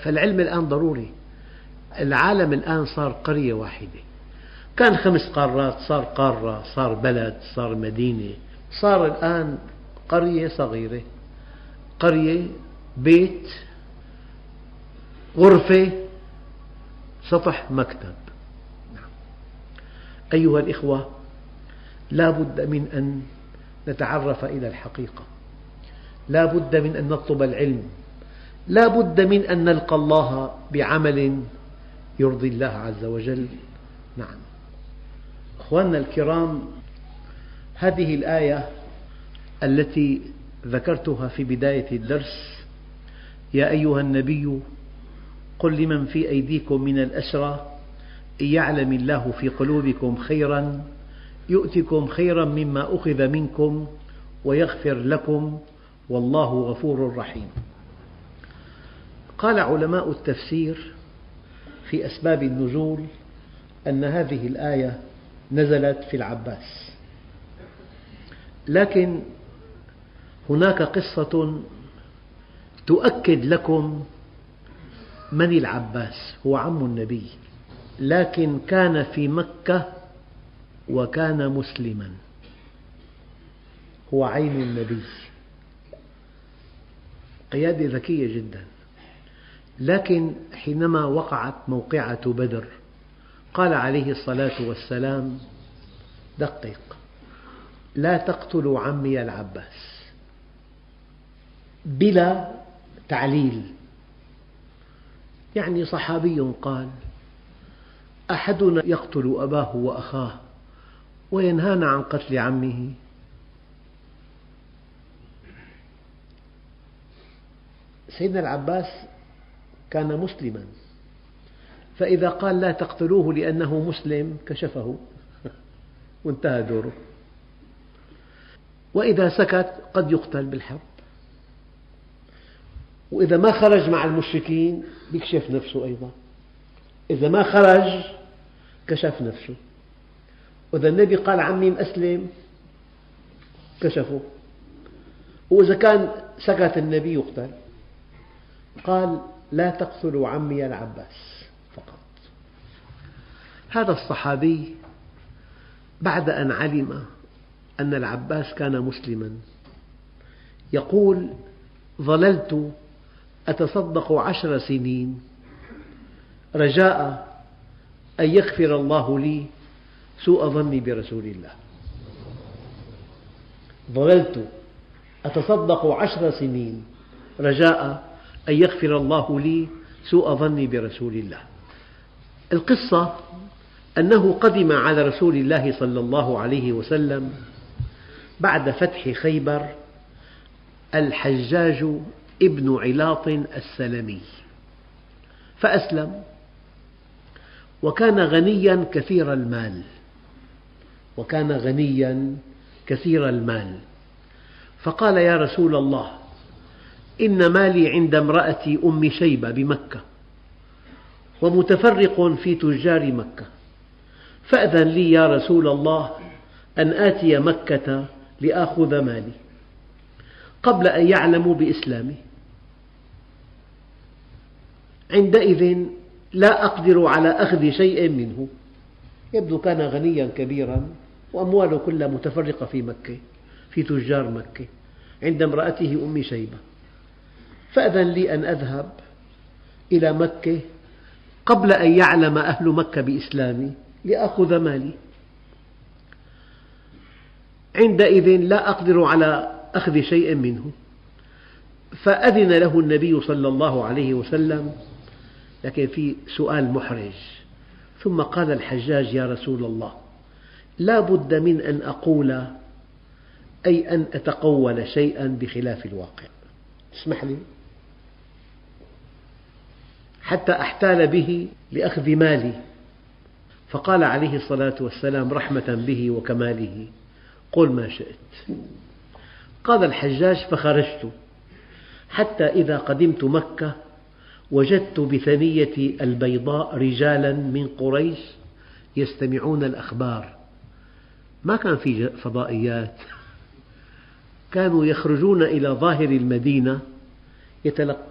فالعلم الآن ضروري. العالم الآن صار قرية واحدة، كان 5 قارات صار قارة، صار بلد، صار مدينة، صار الآن قرية صغيرة، قرية، بيت، غرفة، سطح، مكتب. أيها الإخوة، لا بد من أن نتعرف إلى الحقيقة، لا بد من أن نطلب العلم، لا بد من أن نلقى الله بعمل يرضي الله عز وجل. نعم أخواننا الكرام، هذه الآية التي ذكرتها في بداية الدرس: يا أيها النبي قل لمن في أيديكم من الأسرى إن يعلم الله في قلوبكم خيرا يؤتكم خيرا مما أخذ منكم ويغفر لكم والله غفور رحيم. قال علماء التفسير في أسباب النزول أن هذه الآية نزلت في العباس، لكن هناك قصة تؤكد لكم من العباس. هو عم النبي، لكن كان في مكة وكان مسلما، هو عين النبي، قيادة ذكية جدا. لكن حينما وقعت موقعة بدر قال عليه الصلاة والسلام: دقق، لا تقتلوا عمي العباس، بلا تعليل. يعني صحابي قال: أحدنا يقتل أباه وأخاه وينهانا عن قتل عمه؟ سيدنا العباس كان مسلما، فإذا قال لا تقتلوه لأنه مسلم كشفه وانتهى دوره، وإذا سكت قد يقتل بالحرب، وإذا ما خرج مع المشركين يكشف نفسه أيضا، إذا ما خرج كشف نفسه، وإذا النبي قال عمي مسلم كشفه، وإذا كان سكت النبي يقتل. قال: لا تقتلوا عمي العباس فقط. هذا الصحابي بعد أن علم أن العباس كان مسلما يقول: ظللت أتصدق 10 سنين رجاء أن يغفر الله لي سوء ظني برسول الله. ظللت أتصدق 10 سنين رجاء أن يغفر الله لي سوء ظني برسول الله. القصة أنه قدم على رسول الله صلى الله عليه وسلم بعد فتح خيبر الحجاج ابن علاط السلمي، فأسلم، وكان غنيا كثير المال، فقال: يا رسول الله، إن مالي عند امرأتي أم شيبة بمكة، ومتفرق في تجار مكة، فأذن لي يا رسول الله أن آتي مكة لآخذ مالي قبل أن يعلموا بإسلامي، عندئذ لا أقدر على أخذ شيء منه. يبدو كان غنيا كبيرا وأمواله كلها متفرقة في مكة، في تجار مكة، عند امرأته أم شيبة، فأذن لي أن أذهب إلى مكة قبل أن يعلم أهل مكة بإسلامي لآخذ مالي، عندئذ لا أقدر على أخذ شيء منه. فأذن له النبي صلى الله عليه وسلم، لكن في سؤال محرج. ثم قال الحجاج: يا رسول الله، لا بد من أن أقول، أي أن أتقول شيئا بخلاف الواقع، اسمح لي حتى أحتال به لأخذ مالي. فقال عليه الصلاة والسلام رحمة به وكماله: قل ما شئت. قال الحجاج: فخرجت حتى إذا قدمت مكة وجدت بثنية البيضاء رجالا من قريش يستمعون الأخبار. ما كان في فضائيات، كانوا يخرجون إلى ظاهر المدينة